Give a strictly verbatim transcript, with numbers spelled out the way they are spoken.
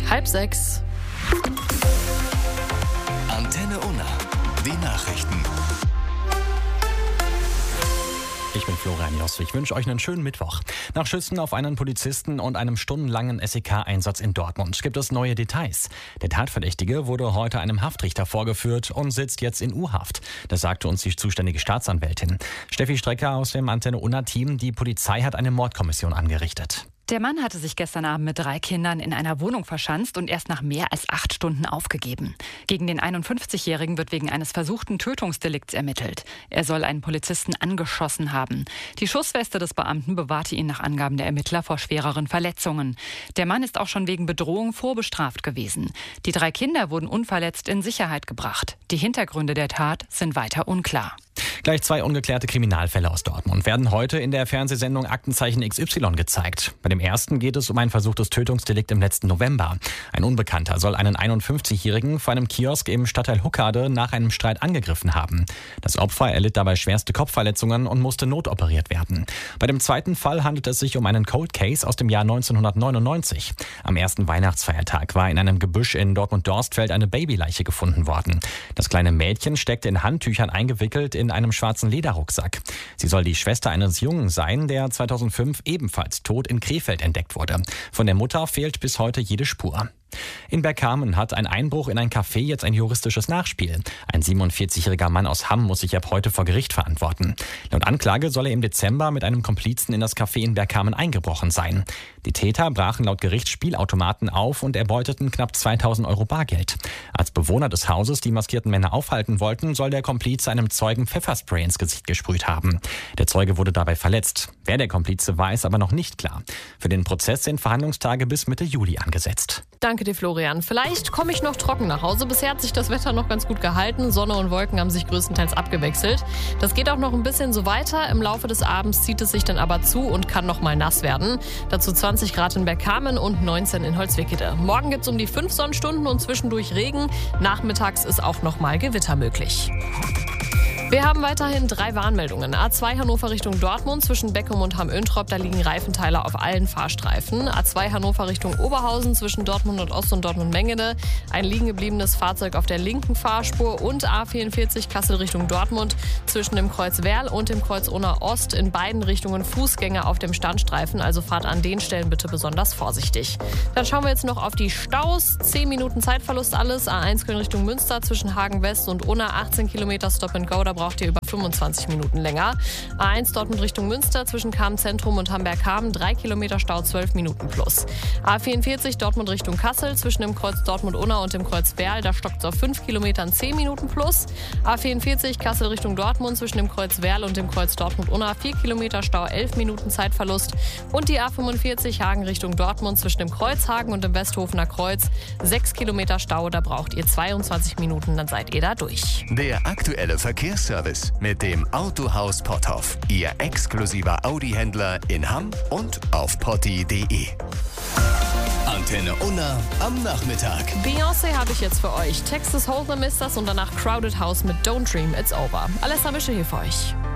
Halb sechs. Antenne Unna. Die Nachrichten. Ich bin Florian Jost. Ich wünsche euch einen schönen Mittwoch. Nach Schüssen auf einen Polizisten und einem stundenlangen S E K-Einsatz in Dortmund gibt es neue Details. Der Tatverdächtige wurde heute einem Haftrichter vorgeführt und sitzt jetzt in U-Haft. Das sagte uns die zuständige Staatsanwältin. Steffi Strecker aus dem Antenne Unna-Team. Die Polizei hat eine Mordkommission angerichtet. Der Mann hatte sich gestern Abend mit drei Kindern in einer Wohnung verschanzt und erst nach mehr als acht Stunden aufgegeben. Gegen den einundfünfzigjährigen wird wegen eines versuchten Tötungsdelikts ermittelt. Er soll einen Polizisten angeschossen haben. Die Schussweste des Beamten bewahrte ihn nach Angaben der Ermittler vor schwereren Verletzungen. Der Mann ist auch schon wegen Bedrohung vorbestraft gewesen. Die drei Kinder wurden unverletzt in Sicherheit gebracht. Die Hintergründe der Tat sind weiter unklar. Gleich zwei ungeklärte Kriminalfälle aus Dortmund werden heute in der Fernsehsendung Aktenzeichen X Y gezeigt. Bei dem ersten geht es um ein versuchtes Tötungsdelikt im letzten November. Ein Unbekannter soll einen einundfünfzigjährigen vor einem Kiosk im Stadtteil Huckade nach einem Streit angegriffen haben. Das Opfer erlitt dabei schwerste Kopfverletzungen und musste notoperiert werden. Bei dem zweiten Fall handelt es sich um einen Cold Case aus dem Jahr neunzehnhundertneunundneunzig. Am ersten Weihnachtsfeiertag war in einem Gebüsch in Dortmund-Dorstfeld eine Babyleiche gefunden worden. Das kleine Mädchen steckte in Handtüchern eingewickelt in einem schwarzen Lederrucksack. Sie soll die Schwester eines Jungen sein, der zweitausendfünf ebenfalls tot in Krefeld entdeckt wurde. Von der Mutter fehlt bis heute jede Spur. In Bergkamen hat ein Einbruch in ein Café jetzt ein juristisches Nachspiel. Ein siebenundvierzigjähriger Mann aus Hamm muss sich ab heute vor Gericht verantworten. Laut Anklage soll er im Dezember mit einem Komplizen in das Café in Bergkamen eingebrochen sein. Die Täter brachen laut Gericht Spielautomaten auf und erbeuteten knapp zweitausend Euro Bargeld. Als Bewohner des Hauses die maskierten Männer aufhalten wollten, soll der Komplize einem Zeugen Pfefferspray ins Gesicht gesprüht haben. Der Zeuge wurde dabei verletzt. Wer der Komplize war, ist aber noch nicht klar. Für den Prozess sind Verhandlungstage bis Mitte Juli angesetzt. Danke dir, Florian. Vielleicht komme ich noch trocken nach Hause. Bisher hat sich das Wetter noch ganz gut gehalten. Sonne und Wolken haben sich größtenteils abgewechselt. Das geht auch noch ein bisschen so weiter. Im Laufe des Abends zieht es sich dann aber zu und kann noch mal nass werden. Dazu zwanzig Grad in Bergkamen und neunzehn in Holzwickede. Morgen gibt es um die fünf Sonnenstunden und zwischendurch Regen. Nachmittags ist auch noch mal Gewitter möglich. Wir haben weiterhin drei Warnmeldungen. A zwei Hannover Richtung Dortmund zwischen Beckum und Hamm-Öhntrop, da liegen Reifenteile auf allen Fahrstreifen. A zwei Hannover Richtung Oberhausen zwischen Dortmund und Ost und Dortmund-Mengede. Ein liegen gebliebenes Fahrzeug auf der linken Fahrspur. Und A vierundvierzig Kassel Richtung Dortmund zwischen dem Kreuz Werl und dem Kreuz Unna Ost. In beiden Richtungen Fußgänger auf dem Standstreifen. Also fahrt an den Stellen bitte besonders vorsichtig. Dann schauen wir jetzt noch auf die Staus. zehn Minuten Zeitverlust alles. A eins Köln Richtung Münster zwischen Hagen West und Unna. achtzehn Kilometer Stop and Go. Da braucht ihr über fünfundzwanzig Minuten länger. A eins Dortmund Richtung Münster zwischen Kamen-Zentrum und Hamberg-Hamen, drei Kilometer Stau, zwölf Minuten plus. A vierundvierzig Dortmund Richtung Kassel zwischen dem Kreuz Dortmund-Unna und dem Kreuz Werl, da stockt es auf fünf Kilometern, zehn Minuten plus. A vierundvierzig Kassel Richtung Dortmund zwischen dem Kreuz Werl und dem Kreuz Dortmund-Unna, vier Kilometer Stau, elf Minuten Zeitverlust. Und die A fünfundvierzig Hagen Richtung Dortmund zwischen dem Kreuz Hagen und dem Westhofener Kreuz, sechs Kilometer Stau, da braucht ihr zweiundzwanzig Minuten, dann seid ihr da durch. Der aktuelle Verkehrsservice mit dem Autohaus Potthoff. Ihr exklusiver Audi-Händler in Hamm und auf potti punkt de. Antenne Unna am Nachmittag. Beyoncé habe ich jetzt für euch. Texas Hold'em ist das und danach Crowded House mit Don't Dream It's Over. Alessa Mische hier für euch.